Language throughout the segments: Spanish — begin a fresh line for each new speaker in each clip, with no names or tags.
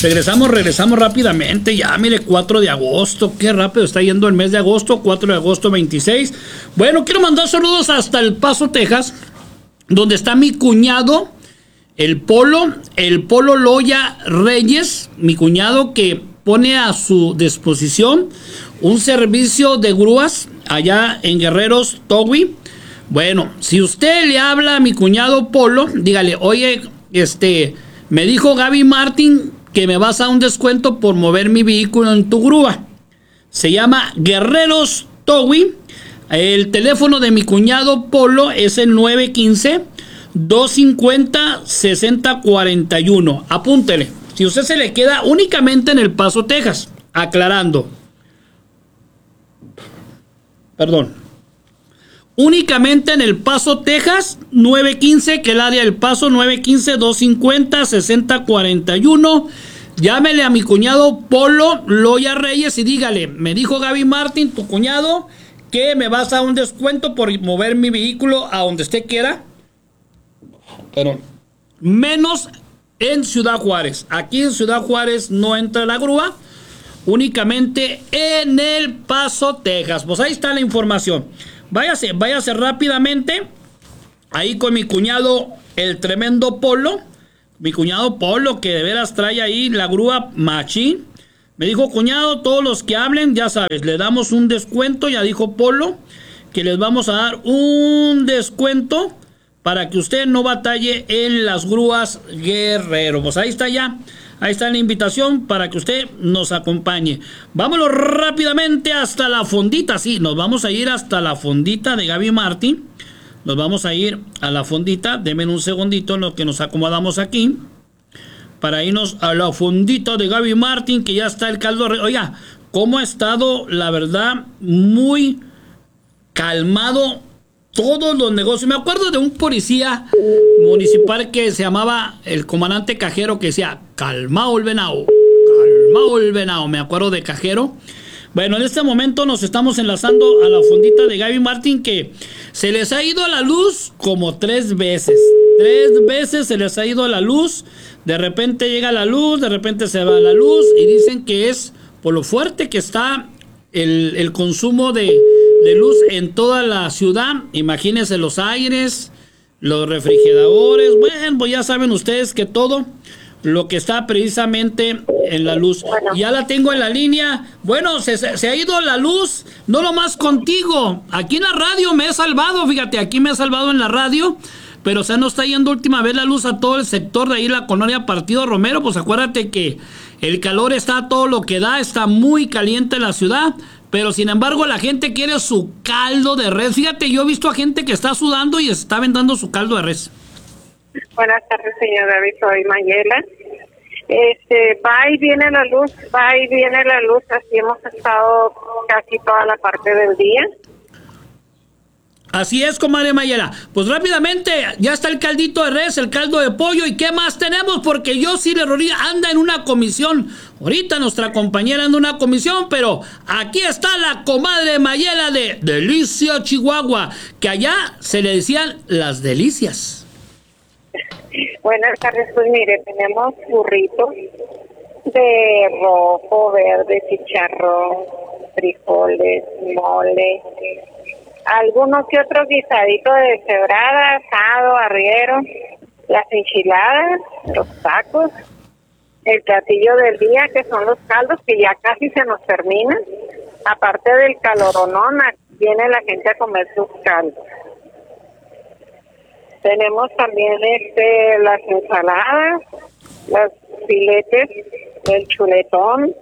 Regresamos rápidamente. Ya, mire, 4 de agosto. Qué rápido está yendo el mes de agosto. 4 de agosto 26. Bueno, quiero mandar saludos hasta El Paso, Texas, donde está mi cuñado, el Polo Loya Reyes, mi cuñado que pone a su disposición un servicio de grúas allá en Guerreros, Togui. Bueno, si usted le habla a mi cuñado Polo, dígale, oye, me dijo Gaby Martín que me vas a un descuento por mover mi vehículo en tu grúa. Se llama Guerreros Togui. El teléfono de mi cuñado Polo es el 915-250-6041. Apúntele. Si usted se le queda únicamente en El Paso, Texas, aclarando. Perdón. Únicamente en El Paso, Texas, 915, que el área del Paso, 915-250-6041. Llámele a mi cuñado Polo Loya Reyes y dígale, me dijo Gaby Martín, tu cuñado, que me vas a un descuento por mover mi vehículo a donde usted quiera. Pero menos en Ciudad Juárez. Aquí en Ciudad Juárez no entra la grúa, únicamente en El Paso, Texas. Pues ahí está la información. Váyase rápidamente ahí con mi cuñado, el tremendo Polo. Mi cuñado Polo, que de veras trae ahí la grúa machín. Me dijo, cuñado, todos los que hablen, ya sabes, le damos un descuento. Ya dijo Polo que les vamos a dar un descuento para que usted no batalle en las grúas Guerrero. Pues ahí está ya. Ahí está la invitación para que usted nos acompañe. Vámonos rápidamente hasta la fondita. Sí, nos vamos a ir hasta la fondita de Gaby Martín. Nos vamos a ir a la fondita. Denme un segundito en lo que nos acomodamos aquí. Para irnos a la fondita de Gaby Martín, que ya está el caldo. Oiga, cómo ha estado, la verdad, muy calmado todos los negocios. Me acuerdo de un policía municipal que se llamaba el comandante Cajero, que decía, calmao el venado, me acuerdo de Cajero. Bueno, en este momento nos estamos enlazando a la fondita de Gaby Martín, que se les ha ido la luz como 3 veces. 3 veces se les ha ido la luz. De repente llega la luz, de repente se va la luz, y dicen que es por lo fuerte que está el consumo de luz en toda la ciudad. Imagínense los aires, los refrigeradores. Bueno, pues ya saben ustedes que todo lo que está precisamente en la luz. Bueno. Ya la tengo en la línea. Bueno, se ha ido la luz, no nomás contigo. Aquí en la radio me he salvado, fíjate, aquí me he salvado en la radio. Pero se nos está yendo última vez la luz a todo el sector de ahí, la colonia Partido Romero. Pues acuérdate que el calor está todo lo que da, está muy caliente la ciudad. Pero sin embargo la gente quiere su caldo de res. Fíjate, yo he visto a gente que está sudando y está vendando su caldo de res.
Buenas tardes, señor David, soy Mayela. Va y viene la luz, así hemos estado casi toda la parte del día.
Así es, comadre Mayela. Pues rápidamente, ya está el caldito de res, el caldo de pollo, ¿y qué más tenemos? Porque yo sí le anda en una comisión. Ahorita nuestra compañera anda en una comisión, pero aquí está la comadre Mayela de Delicia, Chihuahua, que allá se le decían las delicias.
Buenas tardes, pues mire, tenemos burritos de rojo, verde, chicharrón, frijoles, mole, algunos que otros guisaditos de deshebrada, asado, arriero, las enchiladas, los tacos, el platillo del día, que son los caldos, que ya casi se nos terminan. Aparte del caloronón, viene la gente a comer sus caldos. Tenemos también las ensaladas, los filetes, el chuletón.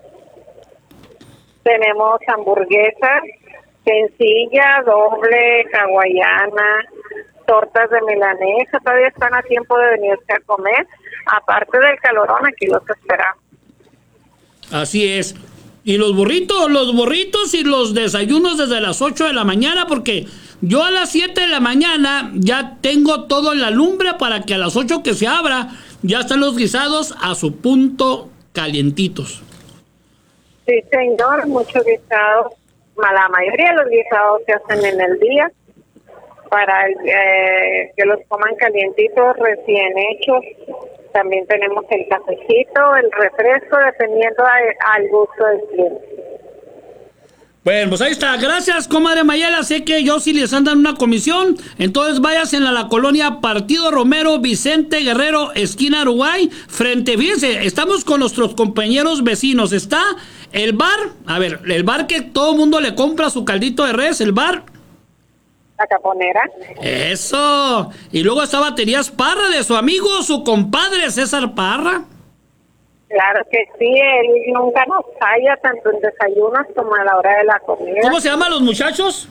Tenemos hamburguesas, sencilla, doble, hawaiana, tortas de milanesa. Todavía están a tiempo de venirse a comer. Aparte del calorón, aquí los esperamos.
Así es. Y los burritos y los desayunos desde las 8 de la mañana, porque yo a las 7 de la mañana ya tengo todo en la lumbre para que a las 8 que se abra ya están los guisados a su punto calientitos.
Sí, señor, muchos guisados. La mayoría de los guisados se hacen en el día para que los coman calientitos, recién hechos. también tenemos el cafecito, el refresco, dependiendo al gusto del cliente.
Bueno, pues ahí está. Gracias, comadre Mayela. Sé que yo sí les andan una comisión. Entonces váyanse a la colonia Partido Romero, Vicente Guerrero, esquina Uruguay. Fíjense, estamos con nuestros compañeros vecinos. Está el bar, a ver, el bar que todo el mundo le compra su caldito de res, el bar.
La Caponera.
Eso. Y luego está Baterías Parra, de su amigo, su compadre César Parra.
Claro que sí, él nunca nos falla, tanto en desayunos como a la hora de la comida.
¿Cómo se llaman los muchachos?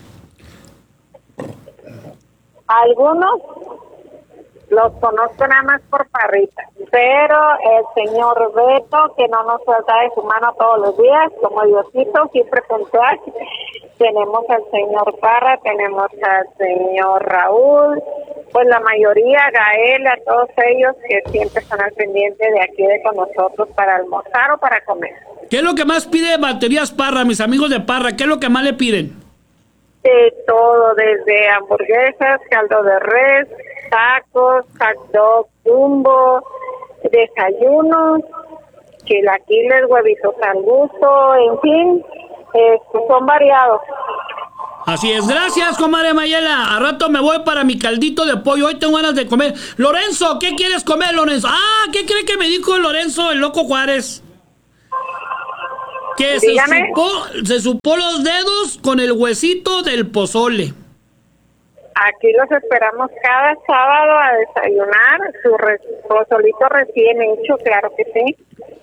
Algunos los conozco nada más por Parrita, pero el señor Beto, que no nos suelta de su mano todos los días, como Diosito, siempre puntual. Tenemos al señor Parra, tenemos al señor Raúl, pues la mayoría, Gael, a todos ellos que siempre están al pendiente de aquí con nosotros para almorzar o para comer.
¿Qué es lo que más pide Baterías Parra, mis amigos de Parra? ¿Qué es lo que más le piden?
De todo, desde hamburguesas, caldo de res, tacos, hot dog, jumbo, desayunos, chilaquiles, huevitos al gusto, en fin, son variados.
Así es, gracias, comadre Mayela. A rato me voy para mi caldito de pollo. Hoy tengo ganas de comer. Lorenzo, ¿qué quieres comer, Lorenzo? Ah, ¿qué cree que me dijo Lorenzo, el loco Juárez? Que se supó los dedos con el huesito del pozole.
Aquí los esperamos cada sábado a desayunar, su pozolito recién hecho, claro que sí.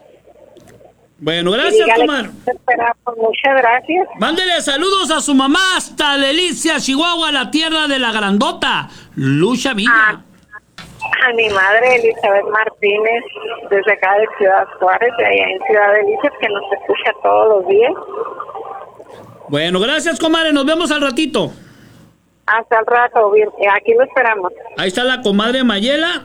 Bueno, gracias, comadre.
Muchas gracias.
Mándele saludos a su mamá hasta Delicia, Chihuahua, la tierra de la grandota, Lucha Villa.
A mi madre Elizabeth Martínez, desde acá de Ciudad Juárez, de allá en Ciudad Delicias, que nos escucha todos los días.
Bueno, gracias, comadre, nos vemos al ratito.
Hasta el rato, bien. Aquí lo esperamos.
Ahí está la comadre Mayela,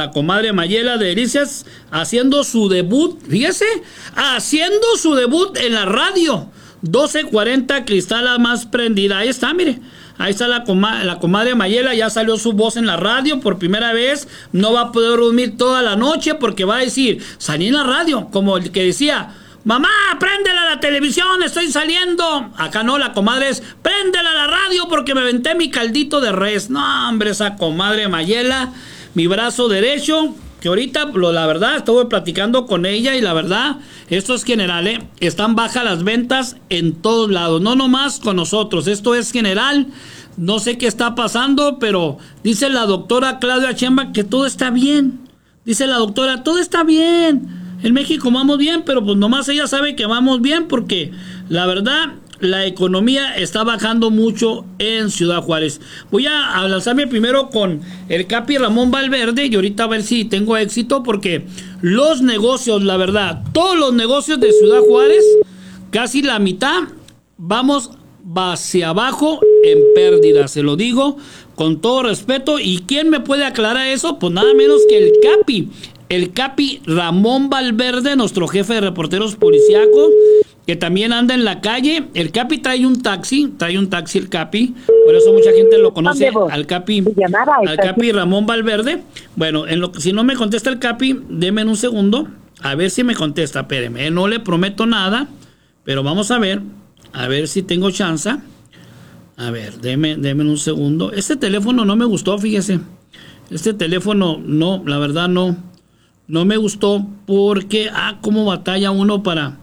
de Delicias, haciendo su debut, fíjese, haciendo su debut en la radio. 1240 Cristala más prendida. Ahí está, mire. Ahí está la comadre Mayela, ya salió su voz en la radio por primera vez. No va a poder dormir toda la noche porque va a decir, salí en la radio, como el que decía, mamá, préndela a la televisión, estoy saliendo. Acá no, la comadre es, préndela a la radio porque me aventé mi caldito de res. No, hombre, esa comadre Mayela, mi brazo derecho, que ahorita, la verdad, estuve platicando con ella y la verdad, esto es general, están bajas las ventas en todos lados, no nomás con nosotros, esto es general. No sé qué está pasando, pero dice la doctora Claudia Chemba que todo está bien. Dice la doctora, todo está bien. En México vamos bien, pero pues nomás ella sabe que vamos bien porque la verdad la economía está bajando mucho en Ciudad Juárez. Voy a lanzarme primero con el Capi Ramón Valverde y ahorita a ver si tengo éxito porque los negocios, la verdad, todos los negocios de Ciudad Juárez, casi la mitad, vamos hacia abajo en pérdida, se lo digo con todo respeto. ¿Y quién me puede aclarar eso? Pues nada menos que el Capi Ramón Valverde, nuestro jefe de reporteros policíacos, que también anda en la calle. El Capi trae un taxi el Capi, por eso mucha gente lo conoce al Capi Ramón Valverde. Bueno, si no me contesta el Capi, deme un segundo, a ver si me contesta, espéreme, no le prometo nada, pero vamos a ver si tengo chance. A ver, deme un segundo. Este teléfono no me gustó, fíjese. Este teléfono no, la verdad no me gustó porque cómo batalla uno para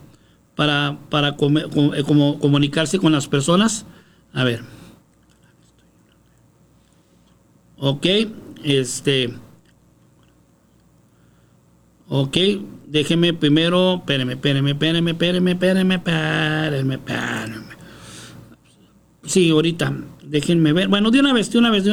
comunicarse con las personas. A ver. Ok, ok, déjeme primero, espéreme. Sí, ahorita, déjenme ver. Bueno, de una vez.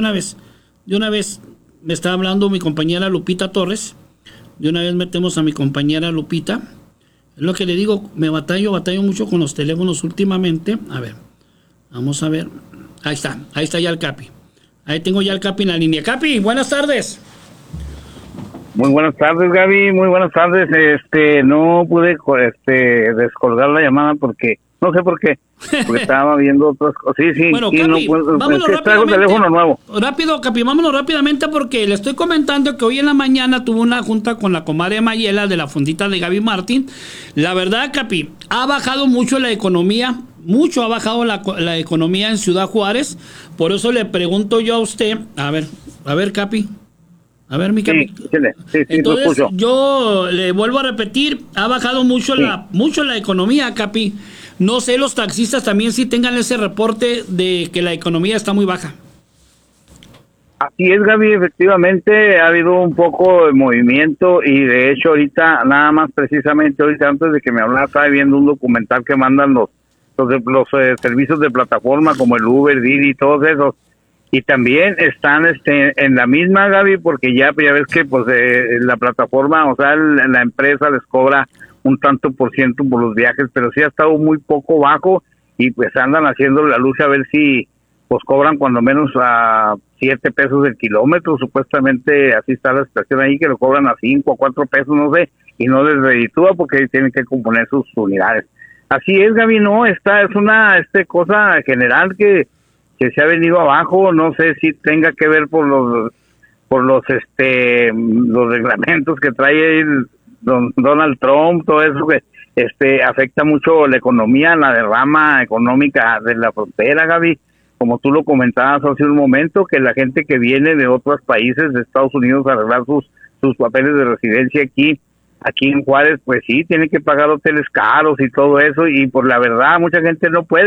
Me está hablando mi compañera Lupita Torres. De una vez metemos a mi compañera Lupita. Es lo que le digo, me batallo mucho con los teléfonos últimamente. A ver, vamos a ver. Ahí está ya el Capi. Ahí tengo ya el Capi en la línea. Capi, buenas tardes.
Muy buenas tardes, Gaby, muy buenas tardes. No pude descolgar la llamada porque no sé por qué, porque estaba viendo otras cosas. Sí,
Bueno,
sí,
Capi, vámonos
es que traigo un teléfono nuevo.
Rápido, Capi, vámonos rápidamente porque le estoy comentando que hoy en la mañana tuve una junta con la comadre Mayela de la fundita de Gaby Martín. La verdad, Capi, ha bajado mucho la economía, mucho ha bajado la economía en Ciudad Juárez. Por eso le pregunto yo a usted, a ver, Capi. A ver, mi Capi.
Sí,
entonces, yo le vuelvo a repetir, ha bajado mucho la economía, Capi. No sé, los taxistas también sí tengan ese reporte de que la economía está muy baja.
Así es, Gaby, efectivamente ha habido un poco de movimiento y de hecho ahorita, nada más precisamente ahorita antes de que me hablara, estaba viendo un documental que mandan los servicios de plataforma como el Uber, Didi y todos esos. Y también están en la misma, Gaby, porque ya ves que pues la plataforma, o sea, la empresa les cobra un tanto por ciento por los viajes, pero sí ha estado muy poco bajo y pues andan haciendo la lucha a ver si pues cobran cuando menos a 7 pesos el kilómetro, supuestamente así está la situación ahí, que lo cobran a 5 o 4 pesos, no sé, y no les reditúa porque tienen que componer sus unidades. Así es, Gaby, no, esta es una cosa general que se ha venido abajo, no sé si tenga que ver por los reglamentos que trae el Donald Trump, todo eso que afecta mucho la economía, la derrama económica de la frontera, Gaby, como tú lo comentabas hace un momento, que la gente que viene de otros países de Estados Unidos a arreglar sus papeles de residencia aquí en Juárez, pues sí, tiene que pagar hoteles caros y todo eso, y por la verdad mucha gente no puede.